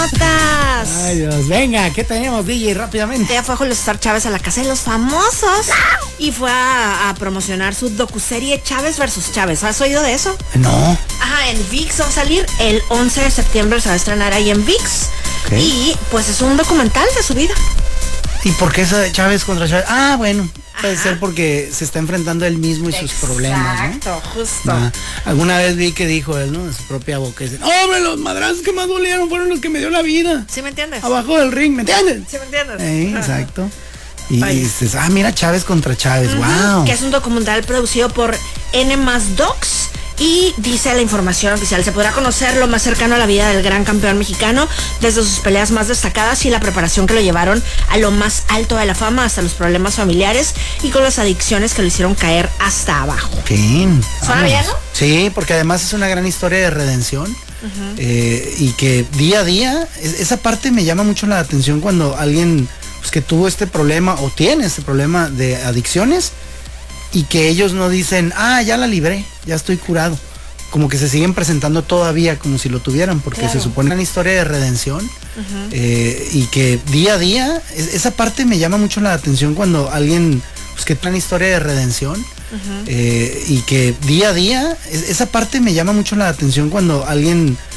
notas. Ay, Dios. Venga, ¿qué tenemos, DJ? Rápidamente. Ya fue Julio César Chávez a la Casa de los Famosos y fue a promocionar su docuserie Chávez versus Chávez. ¿Has oído de eso? No. Ajá, en ViX va a salir el 11 de septiembre, se va a estrenar ahí en ViX. Okay. Y pues es un documental de su vida. ¿Y por qué esa de Chávez contra Chávez? Ah, bueno, puede Ajá. ser porque se está enfrentando él mismo y sus problemas, ¿no? Exacto, justo. Alguna vez vi que dijo él, ¿no? De su propia boca. Dice, hombre, los madrazos que más dolieron fueron los que me dio la vida. ¿Sí me entiendes? Abajo del ring, ¿me entiendes? ¿Sí me entiendes? Exacto. Y Oye. dices, mira, Chávez contra Chávez, wow. Que es un documental producido por N+ Docs. Y dice la información oficial, se podrá conocer lo más cercano a la vida del gran campeón mexicano, desde sus peleas más destacadas y la preparación que lo llevaron a lo más alto de la fama, hasta los problemas familiares y con las adicciones que lo hicieron caer hasta abajo. Fin. ¿Suena bien, no? Sí, porque además es una gran historia de redención. Y que día a día, esa parte me llama mucho la atención cuando alguien pues, que tuvo este problema o tiene este problema de adicciones y que ellos no dicen, ya la libré, ya estoy curado. Como que se siguen presentando todavía como si lo tuvieran, porque claro. se supone una historia de redención. Y que día a día, esa parte me llama mucho la atención cuando alguien pues, que tiene una historia de redención. Y que día a día, esa parte me llama mucho la atención cuando alguien